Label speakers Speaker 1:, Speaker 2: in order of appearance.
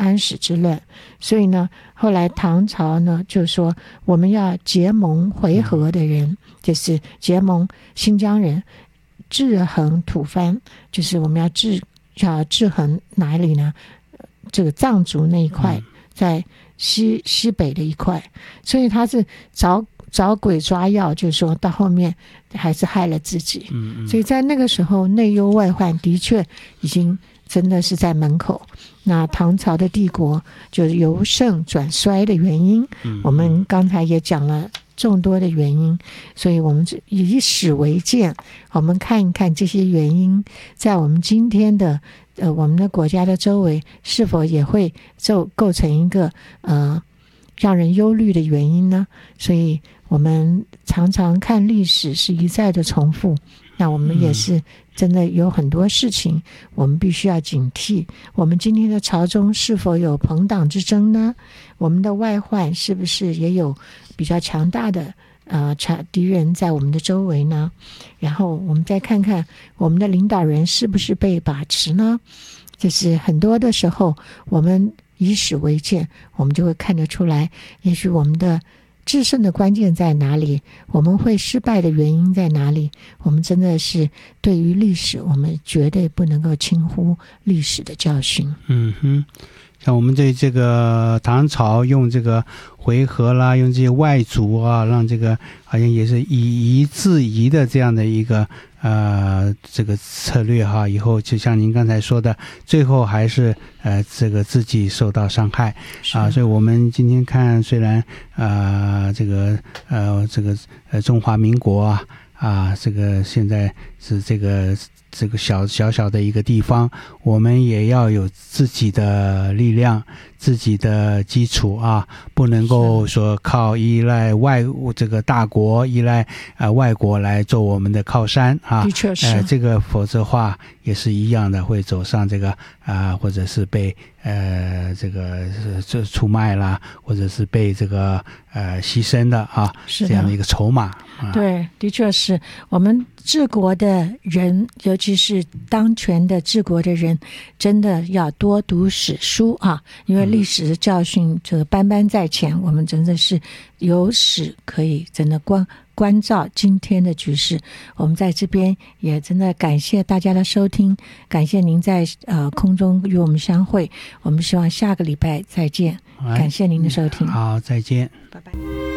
Speaker 1: 安史之乱。所以呢，后来唐朝呢就说我们要结盟回纥的人，就是结盟新疆人，制衡吐蕃，就是我们要制衡哪里呢？这个藏族那一块，在西北的一块，所以他是找鬼抓药，就是说到后面还是害了自己。所以在那个时候内忧外患的确已经真的是在门口。那唐朝的帝国就是由盛转衰的原因，我们刚才也讲了众多的原因，所以我们以史为鉴，我们看一看这些原因在我们今天的我们的国家的周围是否也会构成一个让人忧虑的原因呢？所以我们常常看历史是一再的重复，那我们也是真的有很多事情我们必须要警惕。我们今天的朝中是否有朋党之争呢？我们的外患是不是也有比较强大的敌人在我们的周围呢？然后我们再看看我们的领导人是不是被把持呢？就是很多的时候我们以史为鉴，我们就会看得出来，也许我们的制胜的关键在哪里，我们会失败的原因在哪里。我们真的是对于历史，我们绝对不能够轻忽历史的教训。
Speaker 2: 像我们对这个唐朝用这个回纥啦，用这些外族啊，让这个好像也是以夷制夷的这样的一个这个策略哈，以后就像您刚才说的，最后还是这个自己受到伤害所以我们今天看，虽然这个中华民国这个现在是这个小的一个地方，我们也要有自己的力量，自己的基础不能够说依赖这个大国，依赖外国来做我们的靠山
Speaker 1: 的确是
Speaker 2: 这个否则话也是一样的，会走上这个或者是被这个出卖啦，或者是被这个牺牲的这样的一个筹码
Speaker 1: 对，的确是我们治国的人，尤其是当权的治国的人，真的要多读史书因为历史的教训这个斑斑在前，我们真的是有史可以真的关照今天的局势。我们在这边也真的感谢大家的收听，感谢您在空中与我们相会，我们希望下个礼拜再见，感谢您的收听。
Speaker 2: 好，再见，
Speaker 1: 拜拜。